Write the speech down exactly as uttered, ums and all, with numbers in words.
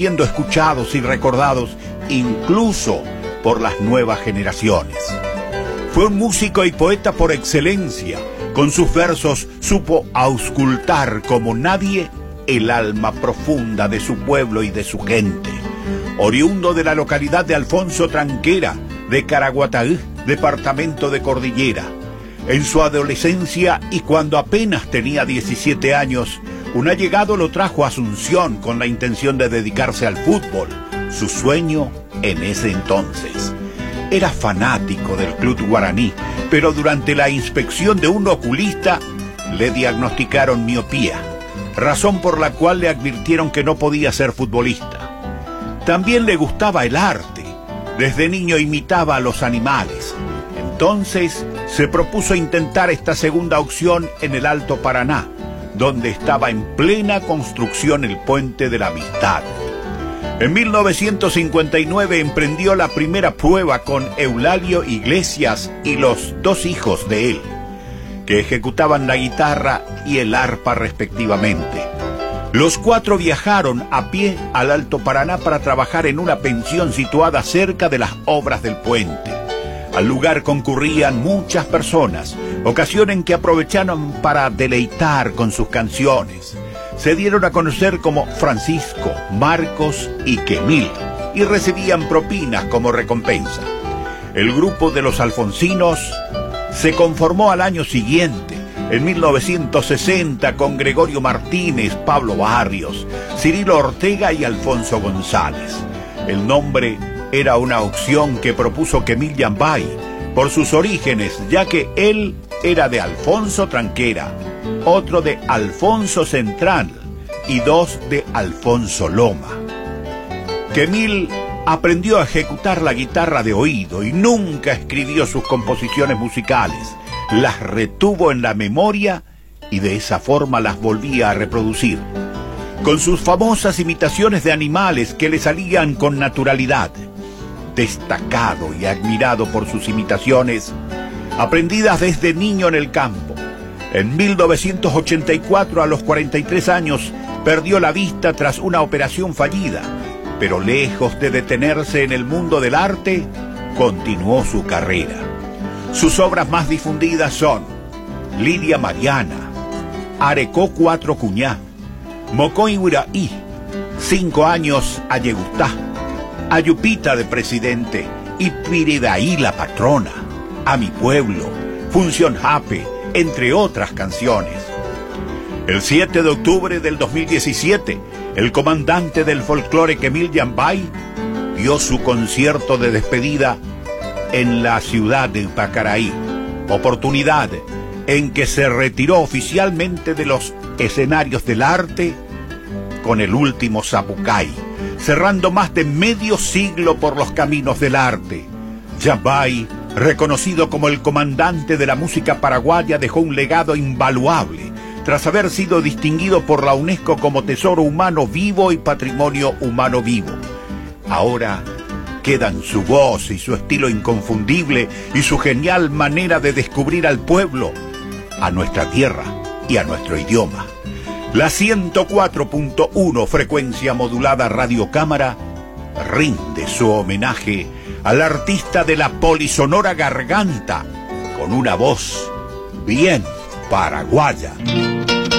sintiendo escuchados y recordados incluso por las nuevas generaciones. Fue un músico y poeta por excelencia. Con sus versos supo auscultar como nadie el alma profunda de su pueblo y de su gente. Oriundo de la localidad de Alfonso Tranquera, de Caraguatá, departamento de Cordillera. En su adolescencia y cuando apenas tenía diecisiete años, un allegado lo trajo a Asunción con la intención de dedicarse al fútbol, su sueño en ese entonces. Era fanático del club guaraní, pero durante la inspección de un oculista le diagnosticaron miopía, razón por la cual le advirtieron que no podía ser futbolista. También le gustaba el arte. Desde niño imitaba a los animales. Entonces se propuso intentar esta segunda opción en el Alto Paraná, donde estaba en plena construcción el Puente de la Amistad. En mil novecientos cincuenta y nueve emprendió la primera prueba con Eulalio Iglesias y los dos hijos de él, que ejecutaban la guitarra y el arpa respectivamente. Los cuatro viajaron a pie al Alto Paraná para trabajar en una pensión situada cerca de las obras del puente. Al lugar concurrían muchas personas, ocasión en que aprovecharon para deleitar con sus canciones. Se dieron a conocer como Francisco, Marcos y Quemil, y recibían propinas como recompensa. El grupo de los alfonsinos se conformó al año siguiente, en mil novecientos sesenta, con Gregorio Martínez, Pablo Barrios, Cirilo Ortega y Alfonso González. El nombre era una opción que propuso Quemil Yambay por sus orígenes, ya que él era de Alfonso Tranquera, otro de Alfonso Central y dos de Alfonso Loma. Quemil aprendió a ejecutar la guitarra de oído y nunca escribió sus composiciones musicales. Las retuvo en la memoria y de esa forma las volvía a reproducir, con sus famosas imitaciones de animales que le salían con naturalidad. Destacado y admirado por sus imitaciones, aprendidas desde niño en el campo. En mil novecientos ochenta y cuatro, a los cuarenta y tres años, perdió la vista tras una operación fallida, pero lejos de detenerse en el mundo del arte, continuó su carrera. Sus obras más difundidas son Lidia Mariana, Arecó Cuatro Cuñá, Mocoy Uraí, Cinco Años a Yegustá, Ayupita de Presidente y Piridaí la Patrona, A Mi Pueblo, Función Jape, entre otras canciones. El siete de octubre del dos mil diecisiete, el comandante del folclore Quemil Yambay dio su concierto de despedida en la ciudad de Pacaraí, oportunidad en que se retiró oficialmente de los escenarios del arte con el último Zapucay, cerrando más de medio siglo por los caminos del arte. Yambay, reconocido como el comandante de la música paraguaya, dejó un legado invaluable, tras haber sido distinguido por la UNESCO como Tesoro Humano Vivo y Patrimonio Humano Vivo. Ahora quedan su voz y su estilo inconfundible y su genial manera de descubrir al pueblo, a nuestra tierra y a nuestro idioma. La ciento cuatro punto uno frecuencia modulada Radio Cámara rinde su homenaje al artista de la polisonora garganta con una voz bien paraguaya.